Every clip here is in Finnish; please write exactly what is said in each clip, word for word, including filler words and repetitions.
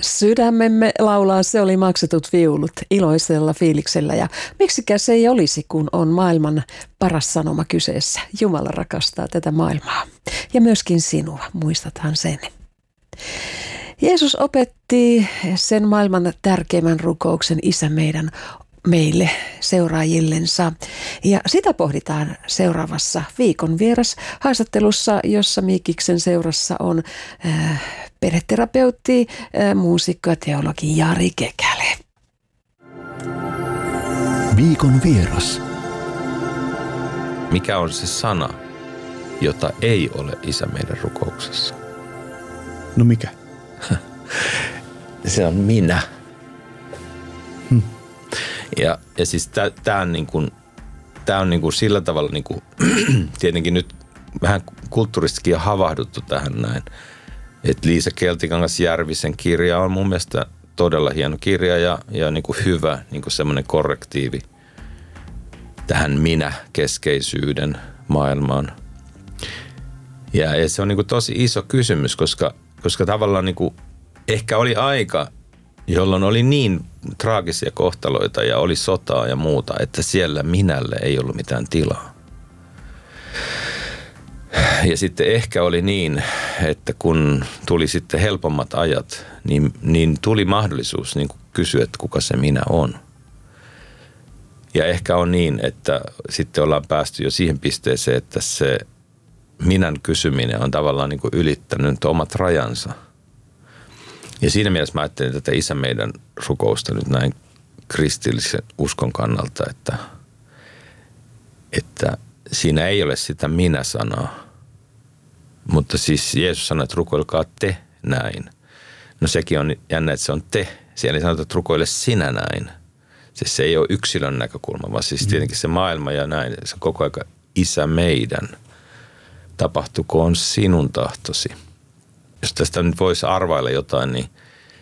Sydämemme laulaa, se oli maksetut viulut iloisella fiiliksellä ja miksikä se ei olisi, kun on maailman paras sanoma kyseessä. Jumala rakastaa tätä maailmaa ja myöskin sinua, muistathan sen. Jeesus opetti sen maailman tärkeimmän rukouksen Isä meidän meille seuraajillensa. Ja sitä pohditaan seuraavassa viikon vieras haastattelussa, jossa Miikiksen seurassa on äh, perheterapeutti, äh, muusikko ja teologi Jari Kekäle. Viikon vieras. Mikä on se sana, jota ei ole Isä meidän rukouksessa? No mikä? Se on minä. Hmm. Ja, ja siis tämä on, niin kuin, tää on niin kuin sillä tavalla, niin kuin, tietenkin nyt vähän kulttuuristikin on havahduttu tähän näin. Että Liisa Keltikangas-Järvisen kirja on mun mielestä todella hieno kirja ja, ja niin kuin hyvä niin kuin semmoinen korrektiivi tähän minä-keskeisyyden maailmaan. Ja, ja se on niin kuin tosi iso kysymys, koska, koska tavallaan niin kuin ehkä oli aika, jolloin oli niin traagisia kohtaloita ja oli sotaa ja muuta, että siellä minälle ei ollut mitään tilaa. Ja sitten ehkä oli niin, että kun tuli sitten helpommat ajat, niin, niin tuli mahdollisuus niin kuin kysyä, että kuka se minä on. Ja ehkä on niin, että sitten ollaan päästy jo siihen pisteeseen, että se minän kysyminen on tavallaan niin kuin ylittänyt omat rajansa. Ja siinä mielessä mä ajattelin tätä Isä meidän rukousta nyt näin kristillisen uskon kannalta, että, että siinä ei ole sitä minä-sanaa. Mutta siis Jeesus sanoi, että rukoilkaa te näin. No sekin on jännä, että se on te. Siellä ei sanota, että rukoile sinä näin. Siis se ei ole yksilön näkökulma, vaan siis tietenkin se maailma ja näin. Se on koko ajan Isä meidän. Tapahtukoon sinun tahtosi. Jos tästä nyt voisi arvailla jotain, niin,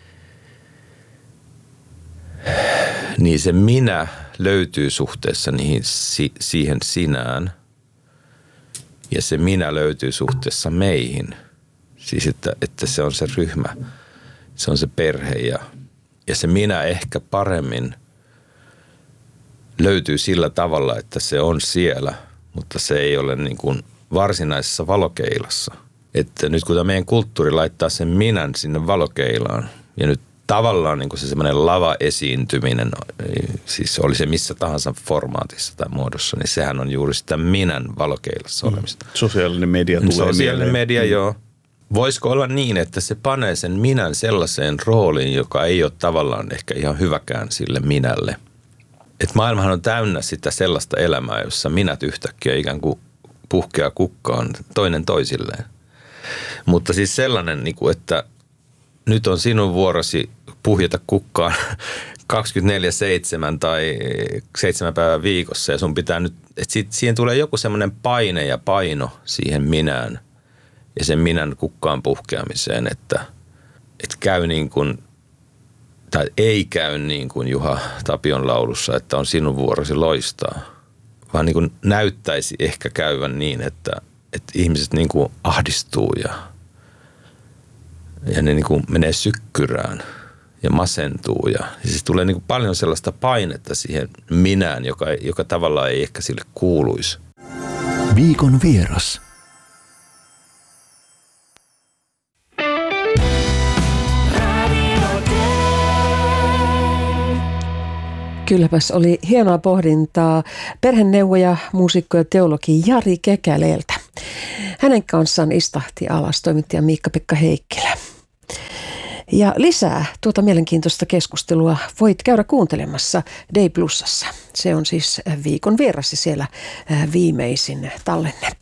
niin se minä löytyy suhteessa niihin, si, siihen sinään ja se minä löytyy suhteessa meihin. Siis että, että se on se ryhmä, se on se perhe ja, ja se minä ehkä paremmin löytyy sillä tavalla, että se on siellä, mutta se ei ole niin kuin varsinaisessa valokeilassa. Että nyt kun tämä meidän kulttuuri laittaa sen minän sinne valokeilaan ja nyt tavallaan niin kuin se semmoinen lava-esiintyminen, siis oli se missä tahansa formaatissa tai muodossa, niin sehän on juuri sitä minän valokeilassa olemista. Mm. Sosiaalinen media tulee Sosiaalinen mieleen. media, joo. Voisiko olla niin, että se panee sen minän sellaiseen rooliin, joka ei ole tavallaan ehkä ihan hyväkään sille minälle. Että maailmahan on täynnä sitä sellaista elämää, jossa minät yhtäkkiä ikään kuin puhkeaa kukkaan toinen toisilleen. Mutta siis sellainen, että nyt on sinun vuorosi puhjeta kukkaan kaksikymmentäneljä seitsemän tai seitsemän päivän viikossa ja sun pitää nyt, että siihen tulee joku semmoinen paine ja paino siihen minään ja sen minän kukkaan puhkeamiseen, että, että käy niin kuin, tai ei käy niin kuin Juha Tapion laulussa, että on sinun vuorosi loistaa, vaan niin kuin näyttäisi ehkä käyvän niin, että että ihmiset niin kuin ahdistuu ja, ja ne niin kuin menee sykkyrään ja masentuu. Ja, ja siis tulee niin kuin paljon sellaista painetta siihen minään, joka, joka tavallaan ei ehkä sille kuuluisi. Viikon vieras. Kylläpäs oli hienoa pohdintaa perheneuvoja, muusikko ja teologi Jari Kekäleeltä. Hänen kanssaan istahti alas toimittaja Miikka-Pekka Heikkilä. Ja lisää tuota mielenkiintoista keskustelua voit käydä kuuntelemassa Day Plusassa. Se on siis viikon vieras ja siellä viimeisin tallenne.